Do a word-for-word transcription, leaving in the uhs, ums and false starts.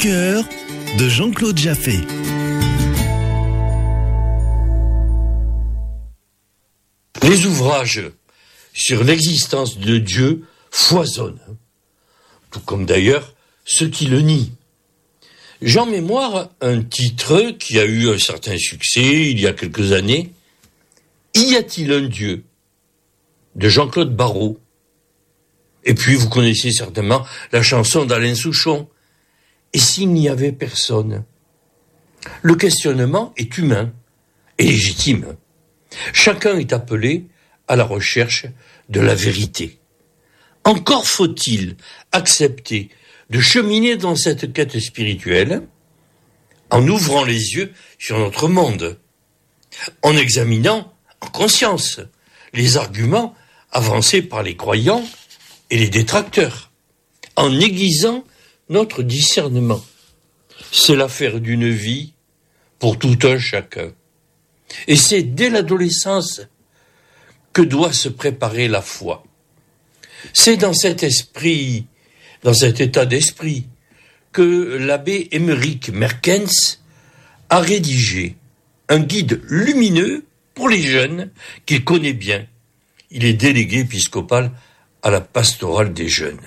cœur de Jean-Claude Jaffé. Les ouvrages sur l'existence de Dieu foisonnent, tout comme d'ailleurs ceux qui le nient. J'en mémoire un titre qui a eu un certain succès il y a quelques années, « Y a-t-il un Dieu ?» de Jean-Claude Barrault. Et puis vous connaissez certainement la chanson d'Alain Souchon, « Et s'il n'y avait personne ?» Le questionnement est humain et légitime. Chacun est appelé à la recherche de la vérité. Encore faut-il accepter de cheminer dans cette quête spirituelle en ouvrant les yeux sur notre monde, en examinant en conscience les arguments avancés par les croyants et les détracteurs, en aiguisant notre discernement. C'est l'affaire d'une vie pour tout un chacun. Et c'est dès l'adolescence que doit se préparer la foi. C'est dans cet esprit, dans cet état d'esprit, que l'abbé Émeric Merkens a rédigé un guide lumineux pour les jeunes qu'il connaît bien. Il est délégué épiscopal à la pastorale des jeunes.